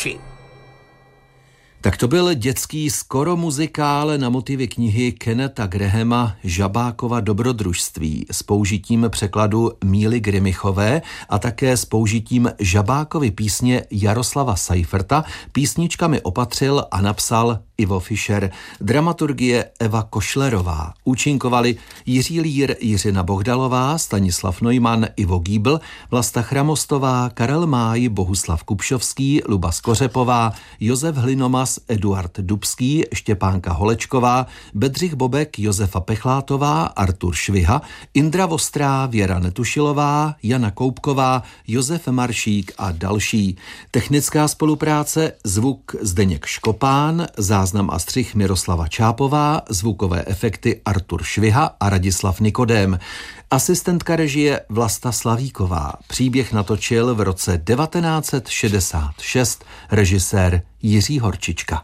posluchači. Tak to byl dětský skoro muzikál na motivy knihy Kennetha Grahama Žabákova dobrodružství s použitím překladu Míly Grymichové a také s použitím Žabákovy písně Jaroslava Seiferta. Písničkami opatřil a napsal Ivo Fischer, dramaturgie Eva Košlerová. Účinkovali Jiří Lír, Jiřina Bohdalová, Stanislav Neumann, Ivo Giebel, Vlasta Chramostová, Karel Máj, Bohuslav Kupšovský, Luba Skořepová, Josef Hlinomas, Eduard Dubský, Štěpánka Holečková, Bedřich Bobek, Josefa Pechlátová, Artur Šviha, Indra Vostrá, Věra Netušilová, Jana Koupková, Josef Maršík a další. Technická spolupráce, zvuk Zdeněk Škopán, záznam a střih Miroslava Čápová, zvukové efekty Artur Šviha a Radislav Nikodém. Asistentka režie Vlasta Slavíková. Příběh natočil v roce 1966 režisér Jiří Horčička.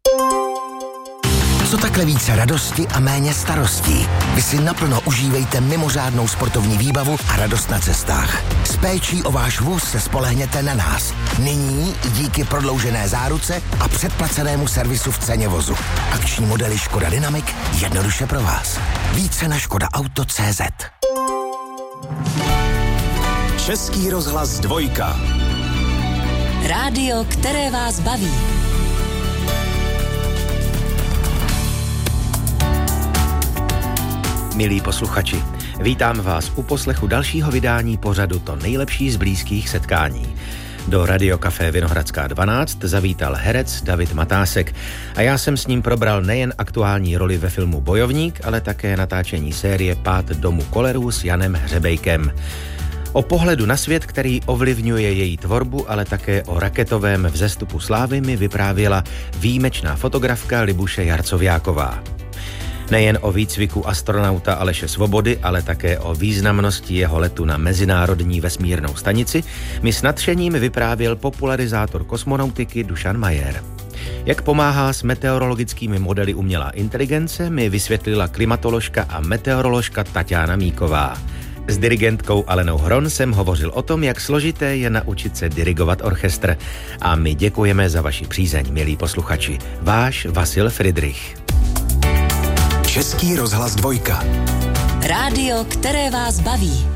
Co takhle více radosti a méně starostí. Vy si naplno užívejte mimořádnou sportovní výbavu a radost na cestách. S péčí o váš vůz se spolehněte na nás. Nyní i díky prodloužené záruce a předplacenému servisu v ceně vozu. Akční modely Škoda Dynamic jednoduše pro vás. Více na škodaauto.cz. Český rozhlas 2. Rádio, které vás baví. Milí posluchači, vítám vás u poslechu dalšího vydání pořadu To nejlepší z blízkých setkání. Do Radiokafé Vinohradská 12 zavítal herec David Matásek a já jsem s ním probral nejen aktuální roli ve filmu Bojovník, ale také natáčení série Pád domu Kolerů s Janem Hřebejkem. O pohledu na svět, který ovlivňuje její tvorbu, ale také o raketovém vzestupu slávy mi vyprávěla výjimečná fotografka Libuše Jarcoviáková. Nejen o výcviku astronauta Aleše Svobody, ale také o významnosti jeho letu na Mezinárodní vesmírnou stanici mi s nadšením vyprávěl popularizátor kosmonautiky Dušan Majer. Jak pomáhá s meteorologickými modely umělá inteligence, mi vysvětlila klimatoložka a meteoroložka Taťána Míková. S dirigentkou Alenou Hron jsem hovořil o tom, jak složité je naučit se dirigovat orchestr. A my děkujeme za vaši přízeň, milí posluchači. Váš Vasil Fridrich. Český rozhlas 2. Rádio, které vás baví.